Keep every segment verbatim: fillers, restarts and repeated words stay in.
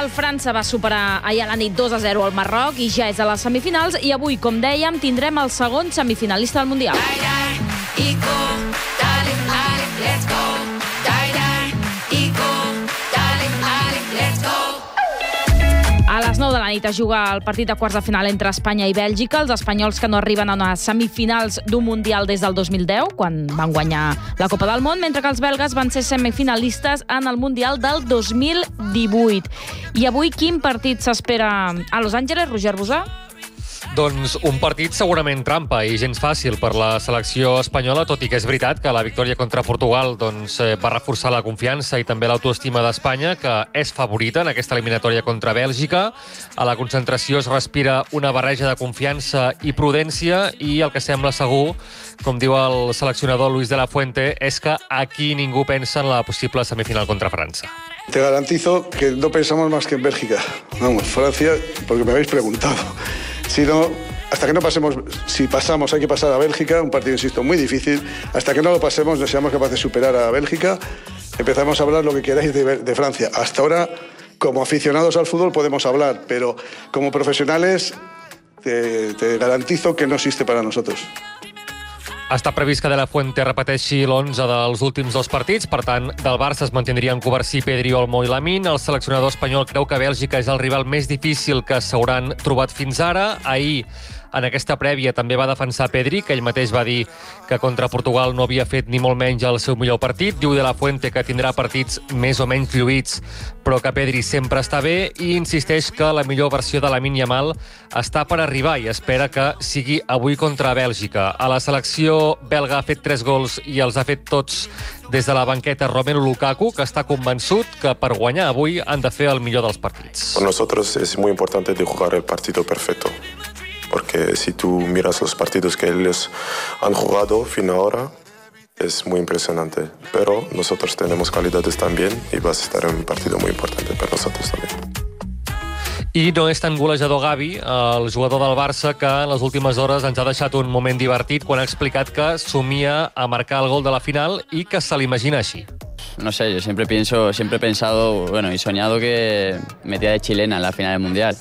Mundial, França va superar ahir a la nit dos a zero al Marroc i ja és a les semifinals, i avui, com dèiem, tindrem el segon semifinalista del Mundial. A les nou de la nit es juga el partit de quarts de final entre Espanya i Bèlgica. Els espanyols que no arriben a unes semifinals d'un Mundial des del dos mil deu, quan van guanyar la Copa del Món, mentre que els belgues van ser semifinalistes en el Mundial del dos mil divuit. I avui quin partit s'espera a Los Angeles, Roger Bosà? Doncs un partit segurament trampa i gens fàcil per la selecció espanyola, tot i que és veritat que la victòria contra Portugal doncs, va reforçar la confiança i també l'autoestima d'Espanya, que és favorita en aquesta eliminatòria contra Bèlgica. A la concentració es respira una barreja de confiança i prudència i el que sembla segur, com diu el seleccionador Luis de la Fuente, és que aquí ningú pensa en la possible semifinal contra França. Te garantizo que no pensamos más que en Bélgica. Vamos, Francia, porque me habéis preguntado. Si no, hasta que no pasemos, si pasamos hay que pasar a Bélgica, un partido, insisto, muy difícil. Hasta que no lo pasemos, no seamos capaces de superar a Bélgica, empezamos a hablar lo que queráis de, de Francia. Hasta ahora, como aficionados al fútbol podemos hablar, pero como profesionales te, te garantizo que no existe para nosotros. Està previst que De La Fuente repeteixi l'onze dels últims dos partits, per tant, del Barça es mantindrien Covarsí, Pedri, Olmo i Lamine. El seleccionador espanyol creu que Bèlgica és el rival més difícil que s'hauran trobat fins ara. Ahir, en aquesta prèvia, també va defensar Pedri, que ell mateix va dir que contra Portugal no havia fet ni molt menys el seu millor partit. Diu De La Fuente que tindrà partits més o menys lluïts, però que Pedri sempre està bé, i insisteix que la millor versió de Lamine Yamal està per arribar i espera que sigui avui contra Bèlgica. A la selecció belga ha fet tres gols i els ha fet tots des de la banqueta Romelu Lukaku, que està convençut que per guanyar avui han de fer el millor dels partits. Per nosotros es muy importante de jugar el partido perfecto. Porque si tú miras los partidos que ellos han jugado fin ahora, es muy impresionante. Pero nosotros tenemos calidades también y va a estar un partido muy importante para nosotros también. I no és tan golejador Gavi, el jugador del Barça, que en les últimes hores ens ha deixat un moment divertit quan ha explicat que somia a marcar el gol de la final i que se l'imagina així. No sé, yo siempre pienso, siempre he pensado, bueno, y soñado que metía de chilena en la final del Mundial.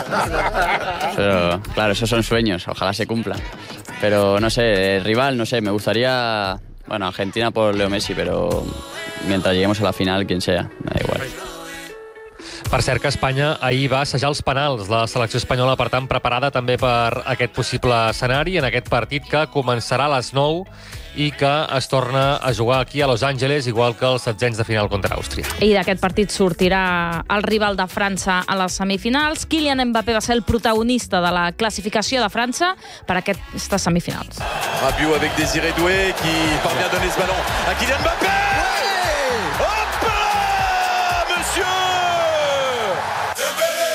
Pero, claro, esos son sueños, ojalá se cumplan. Pero, no sé, el rival, no sé, me gustaría, bueno, Argentina por Leo Messi, pero mientras lleguemos a la final, quien sea, me da igual. Per cert que Espanya ahir va assajar els penals. La selecció espanyola, per tant, preparada també per aquest possible escenari, en aquest partit que començarà a les nou i que es torna a jugar aquí a Los Angeles, igual que els setzents de final contra Àustria. I d'aquest partit sortirà el rival de França a les semifinals. Kylian Mbappé va ser el protagonista de la classificació de França per a aquestes semifinals. Rabiot avec Désiré Doué qui parvient à donner ce ballon à Kylian Mbappé.